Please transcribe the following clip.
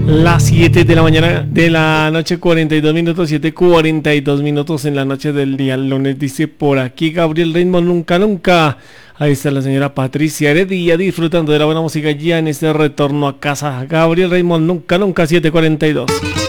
Las 7 de la mañana de la noche, 42 minutos, 7:42 minutos en la noche del día lunes. Dice por aquí Gabriel Ritmo, nunca, nunca. Ahí está la señora Patricia Heredia disfrutando de la buena música ya en este retorno a casa. Gabriel Ritmo, nunca, nunca, 7:42.